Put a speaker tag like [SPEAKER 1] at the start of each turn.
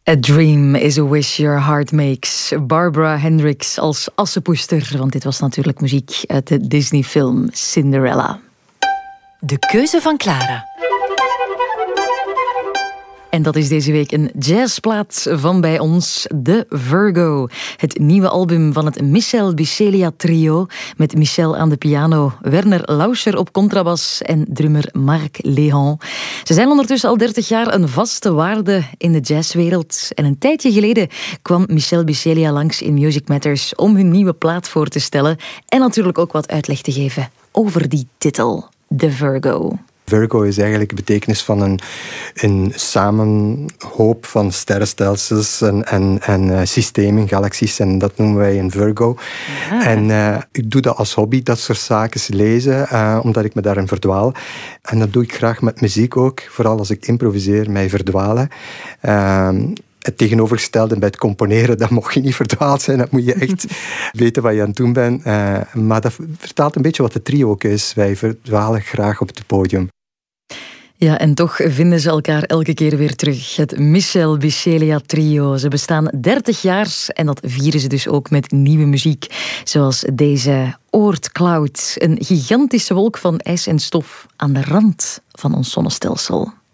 [SPEAKER 1] A dream is a wish your heart makes. Barbara Hendricks als assenpoester, want dit was natuurlijk muziek uit de Disney-film Cinderella.
[SPEAKER 2] De keuze van Clara.
[SPEAKER 1] En dat is deze week een jazzplaat van bij ons, The Virgo. Het nieuwe album van het Michel Bichelia trio, met Michel aan de piano, Werner Lauscher op contrabas en drummer Marc Léon. Ze zijn ondertussen al 30 jaar een vaste waarde in de jazzwereld. En een tijdje geleden kwam Michel Bichelia langs in Music Matters om hun nieuwe plaat voor te stellen en natuurlijk ook wat uitleg te geven over die titel, The Virgo.
[SPEAKER 3] Virgo is eigenlijk de betekenis van een samenhoop van sterrenstelsels en systemen, galaxies. En dat noemen wij een Virgo. Ja. En ik doe dat als hobby, dat soort zaken lezen, omdat ik me daarin verdwaal. En dat doe ik graag met muziek ook. Vooral als ik improviseer, mij verdwalen. Het tegenovergestelde bij het componeren, dat mocht je niet verdwaald zijn. Dat moet je echt weten wat je aan het doen bent. Maar dat vertaalt een beetje wat de trio ook is. Wij verdwalen graag op het podium.
[SPEAKER 1] Ja, en toch vinden ze elkaar elke keer weer terug. Het Michel Bichelia trio. Ze bestaan 30 jaar en dat vieren ze dus ook met nieuwe muziek. Zoals deze Oort Cloud. Een gigantische wolk van ijs en stof aan de rand van ons zonnestelsel.